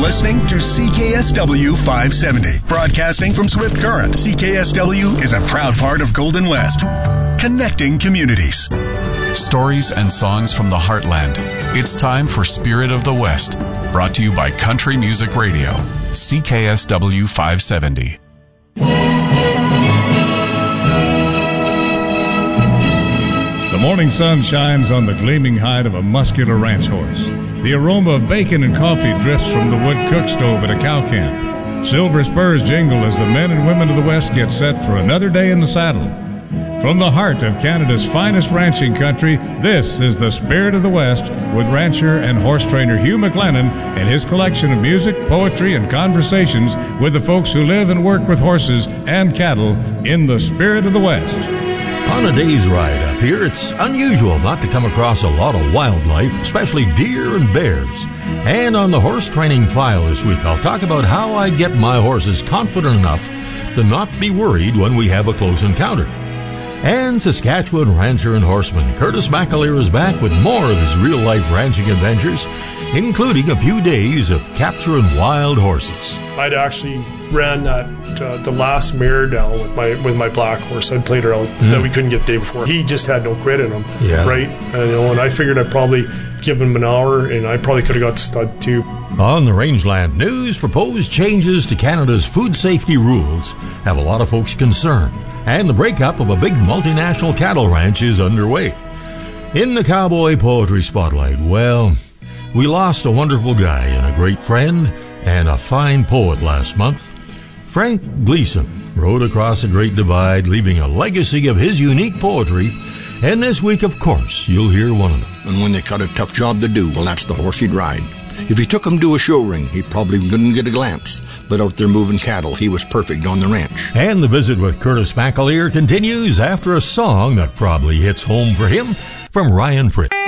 listening to CKSW 570. Broadcasting from Swift Current, CKSW is a proud part of Golden West. Connecting communities. Stories and songs from the heartland. It's time for Spirit of the West. Brought to you by Country Music Radio, CKSW 570. The morning sun shines on the gleaming hide of a muscular ranch horse. The aroma of bacon and coffee drifts from the wood cook stove at a cow camp. Silver spurs jingle as the men and women of the West get set for another day in the saddle. From the heart of Canada's finest ranching country, this is the Spirit of the West with rancher and horse trainer Hugh McLennan and his collection of music, poetry, and conversations with the folks who live and work with horses and cattle in the Spirit of the West. On a day's ride up here, it's unusual not to come across a lot of wildlife, especially deer and bears. And on the horse training file this week, I'll talk about how I get my horses confident enough to not be worried when we have a close encounter. And Saskatchewan rancher and horseman Curtis McAleer is back with more of his real-life ranching adventures, including a few days of capturing wild horses. I'd actually ran the last mare down with my black horse. I'd played her out that we couldn't get the day before. He just had no quit in him, right? And I figured I'd probably give him an hour, and I probably could have got the stud too. On the Rangeland News, proposed changes to Canada's food safety rules have a lot of folks concerned, and the breakup of a big multinational cattle ranch is underway. In the Cowboy Poetry Spotlight, well, we lost a wonderful guy and a great friend and a fine poet last month. Frank Gleason rode across the Great Divide, leaving a legacy of his unique poetry, and this week, of course, you'll hear one of them. And when they got a tough job to do, well, that's the horse he'd ride. If he took him to a show ring, he probably wouldn't get a glance. But out there moving cattle, he was perfect on the ranch. And the visit with Curtis McAleer continues after a song that probably hits home for him from Ryan Fritz.